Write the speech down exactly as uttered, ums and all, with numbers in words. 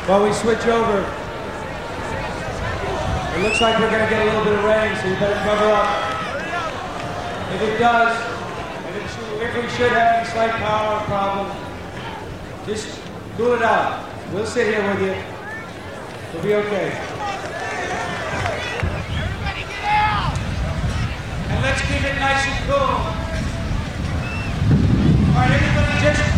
While we switch over, it looks like we're going to get a little bit of rain, so you better cover up. If it does, and it should, if we should have any slight power problem, just cool it out. We'll sit here with you. We'll be okay. Everybody get out! And let's keep it nice and cool. All right, everybody just